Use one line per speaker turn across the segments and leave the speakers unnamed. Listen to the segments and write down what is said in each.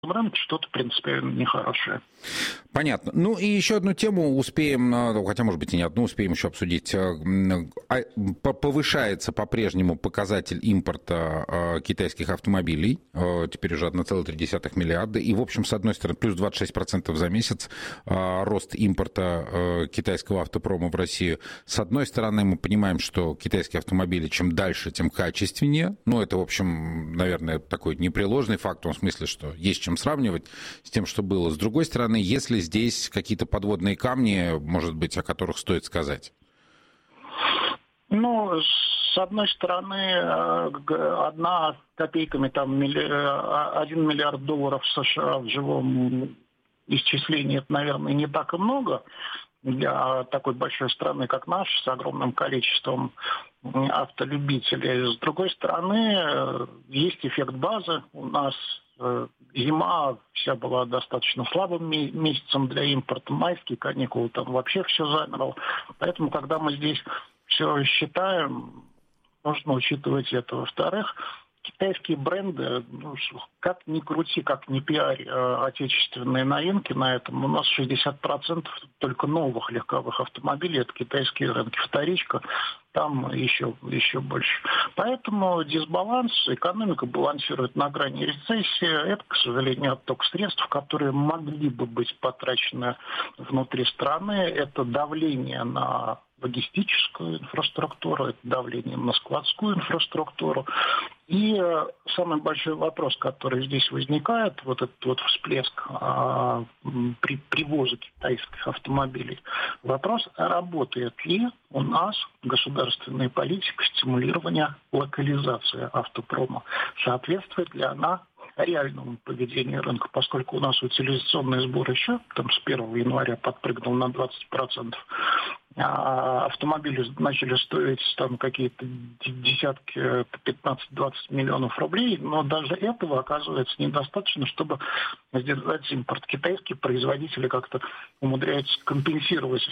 рынке что-то принципиально нехорошее.
Понятно. Ну и еще одну тему успеем, хотя, может быть, и не одну, успеем еще обсудить. Повышается по-прежнему показатель импорта китайских автомобилей, теперь уже 1,3 миллиарда. И, в общем, с одной стороны, плюс 26% за месяц рост импорта китайского автопрома в Россию. С одной стороны, мы понимаем, что китайские автомобили чем дальше, тем качественнее. Ну, это, в общем, наверное, такой непреложный факт, в том смысле, что есть чем сравнивать с тем, что было. С другой стороны, есть ли здесь какие-то подводные камни, может быть, о которых стоит сказать?
Ну, с одной стороны, 1 копейками, там, 1 миллиард долларов США в живом исчислении, это, наверное, не так и много для такой большой страны, как наша, с огромным количеством автолюбителей. С другой стороны, есть эффект базы. У нас зима вся была достаточно слабым месяцем для импорта. Майские каникулы, там вообще все замерло. Поэтому, когда мы здесь все считаем, нужно учитывать это. Во-вторых, китайские бренды, ну, как ни крути, как ни пиарь отечественные новинки на этом, у нас 60% только новых легковых автомобилей, это китайские рынки. Вторичка, там еще больше. Поэтому дисбаланс, экономика балансирует на грани рецессии. Это, к сожалению, отток средств, которые могли бы быть потрачены внутри страны. Это давление на логистическую инфраструктуру, это давление на складскую инфраструктуру. И самый большой вопрос, который здесь возникает, вот этот вот всплеск при привозе китайских автомобилей, вопрос, работает ли у нас государственная политика стимулирования локализации автопрома, соответствует ли она реальному поведению рынка, поскольку у нас утилизационный сбор еще там, с 1 января подпрыгнул на 20%, а автомобили начали стоить там какие-то десятки, 15-20 миллионов рублей, но даже этого оказывается недостаточно, чтобы сдержать импорт. Китайские производители как-то умудряются компенсировать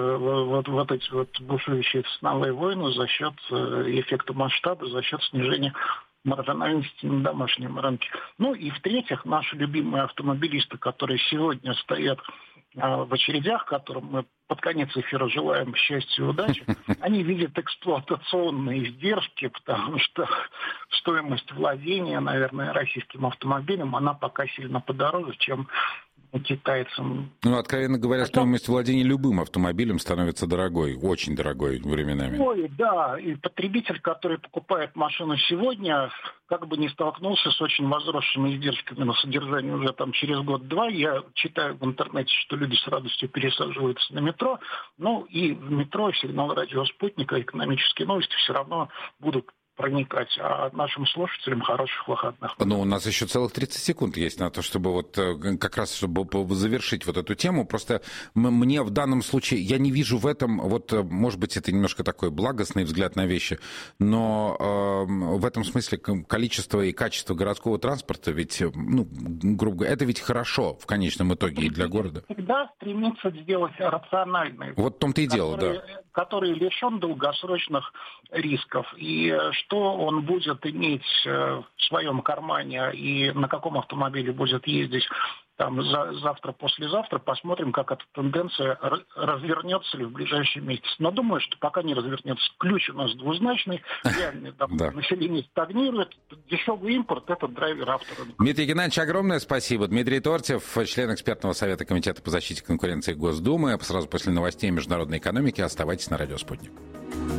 вот эти вот бушующие ценовые войны за счет эффекта масштаба, за счет снижения маржинальности на домашнем рынке. Ну и в-третьих, наши любимые автомобилисты, которые сегодня стоят в очередях, которым мы под конец эфира желаем счастья и удачи, они видят эксплуатационные издержки, потому что стоимость владения, наверное, российским автомобилем, она пока сильно подороже, чем китайцам.
Ну, откровенно говоря, стоимость владения любым автомобилем становится дорогой, очень дорогой временами.
Ой, да, и потребитель, который покупает машину сегодня, как бы не столкнулся с очень возросшими издержками на содержание уже там через год-два. Я читаю в интернете, что люди с радостью пересаживаются на метро, ну и в метро сигнал радио «Спутника», экономические новости все равно будут проникать, а нашим слушателям хороших выходных.
Ну, у нас еще целых 30 секунд есть на то, чтобы вот как раз чтобы завершить вот эту тему. Просто мне в данном случае, я не вижу в этом, вот, может быть, это немножко такой благостный взгляд на вещи, но в этом смысле количество и качество городского транспорта ведь, ну, грубо говоря, это ведь хорошо в конечном итоге и для города.
Всегда стремится сделать рациональный.
Вот в том-то и дело, да.
Который лишен долгосрочных рисков. И что он будет иметь в своем кармане и на каком автомобиле будет ездить там завтра, послезавтра, посмотрим, как эта тенденция развернется ли в ближайший месяц. Но думаю, что пока не развернется. Ключ у нас двузначный, реальное население стагнирует, дешевый импорт – это драйвер авторов.
Дмитрий Геннадьевич, огромное спасибо. Дмитрий Тортьев, член экспертного совета Комитета по защите конкуренции Госдумы. Сразу после новостей международной экономики оставайтесь на радио «Спутник».